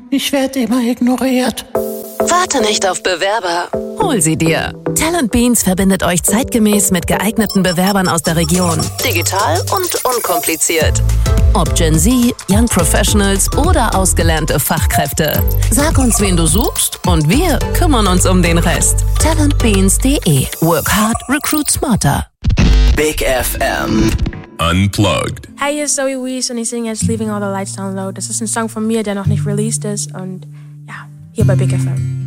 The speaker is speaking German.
Ich werde immer ignoriert. Warte nicht auf Bewerber. Hol sie dir. Talent Beans verbindet euch zeitgemäß mit geeigneten Bewerbern aus der Region. Digital und unkompliziert. Ob Gen Z, Young Professionals oder ausgelernte Fachkräfte. Sag uns, wen du suchst und wir kümmern uns um den Rest. Talentbeans.de. Work hard, recruit smarter. Big FM. Unplugged. Hi, hier ist Zoe Wees und ich singe jetzt Leaving All the Lights Down Low. Das ist ein Song von mir, der noch nicht released ist und ja, hier bei Big FM.